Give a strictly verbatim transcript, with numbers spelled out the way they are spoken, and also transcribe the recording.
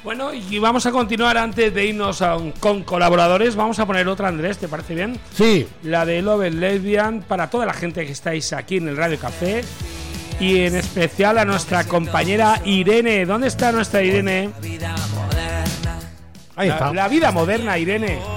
Bueno, y vamos a continuar antes de irnos a un, con colaboradores. Vamos a poner otra, Andrés, ¿te parece bien? Sí. La de Love and Lesbian, para toda la gente que estáis aquí en el Radio Café. Y en especial a nuestra compañera Irene. ¿Dónde está nuestra Irene? Ahí está. La, la vida moderna, Irene.